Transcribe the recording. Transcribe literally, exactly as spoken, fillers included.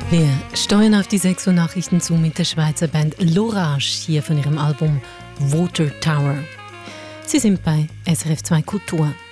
Wir steuern auf die sechs Uhr Nachrichten zu mit der Schweizer Band L'Orage hier von ihrem Album Water Tower. Sie sind bei S R F zwei Kultur.